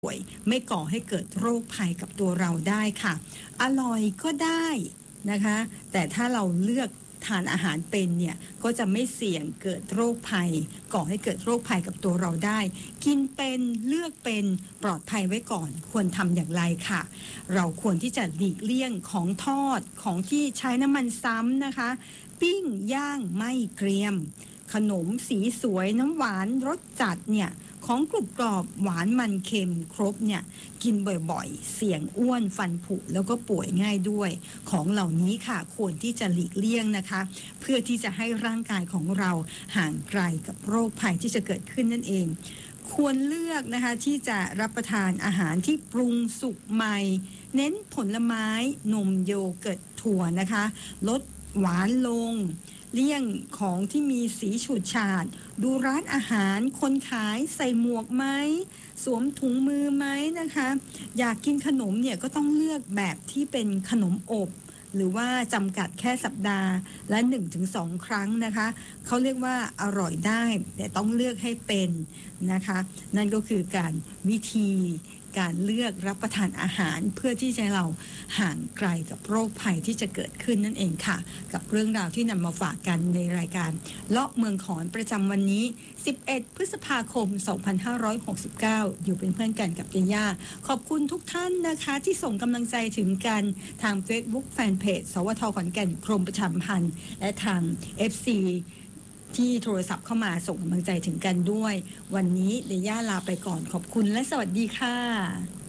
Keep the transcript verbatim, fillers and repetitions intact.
ป่วยไม่ก่อให้เกิดโรคภัยกับตัวเราได้ค่ะอร่อยก็ได้นะคะแต่ถ้าเราเลือกทานอาหารเป็นเนี่ยก็จะไม่เสี่ยงเกิดโรคภัยก่อให้เกิดโรคภัยกับตัวเราได้กินเป็นเลือกเป็นปลอดภัยไว้ก่อนควรทำอย่างไรค่ะเราควรที่จะหลีกเลี่ยงของทอดของที่ใช้น้ำมันซ้ำนะคะปิ้งย่างไม่เกรียมขนมสีสวยน้ำหวานรสจัดเนี่ยของกรุบกรอบหวานมันเค็มครบเนี่ยกินบ่อยๆเสี่ยงอ้วนฟันผุแล้วก็ป่วยง่ายด้วยของเหล่านี้ค่ะควรที่จะหลีกเลี่ยงนะคะเพื่อที่จะให้ร่างกายของเราห่างไกลกับโรคภัยที่จะเกิดขึ้นนั่นเองควรเลือกนะคะที่จะรับประทานอาหารที่ปรุงสุกใหม่เน้นผลไม้นมโยเกิร์ตถั่วนะคะลดหวานลงเลี่ยงของที่มีสีฉูดฉาดดูร้านอาหารคนขายใส่หมวกไหมสวมถุงมือไหมนะคะอยากกินขนมเนี่ยก็ต้องเลือกแบบที่เป็นขนมอบหรือว่าจำกัดแค่สัปดาห์ละ หนึ่งถึงสอง ครั้งนะคะเขาเรียกว่าอร่อยได้แต่ต้องเลือกให้เป็นนะคะนั่นก็คือการวิธีการเลือกรับประทานอาหารเพื่อที่จะเราห่างไกลกับโรคภัยที่จะเกิดขึ้นนั่นเองค่ะกับเรื่องราวที่นำมาฝากกันในรายการเลาะเมืองขอนประจำวันนี้สิบเอ็ดพฤษภาคมสองพันห้าร้อยหกสิบเก้าอยู่เป็นเพื่อนกันกับเจย่าขอบคุณทุกท่านนะคะที่ส่งกำลังใจถึงกันทาง Facebook Fanpage สวทขอนแก่นกรมประชาสัมพันธ์และทาง เอฟ ซี ที่โทรศัพท์เข้ามาส่งกำลังใจถึงกันด้วยวันนี้เดย่าลาไปก่อนขอบคุณและสวัสดีค่ะ